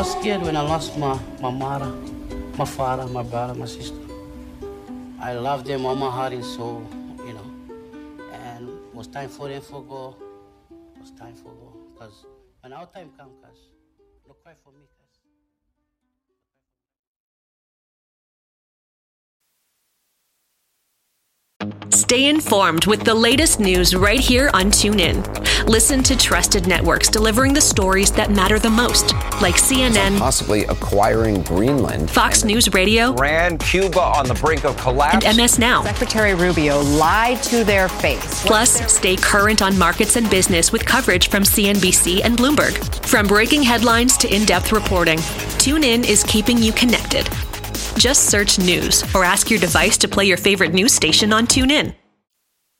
was scared when I lost my mother, my father, my brother, my sister. I love them all my heart and soul, you know. And it was time for them to go. It was time for go. Because when our time comes, don't cry for me. Stay informed with the latest news right here on TuneIn. Listen to trusted networks delivering the stories that matter the most, like CNN, possibly acquiring Greenland, Fox News Radio, Iran, Cuba on the brink of collapse, and MS Now. Secretary Rubio lied to their face. Plus, stay current on markets and business with coverage from CNBC and Bloomberg. From breaking headlines to in-depth reporting, TuneIn is keeping you connected. Just search news or ask your device to play your favorite news station on TuneIn.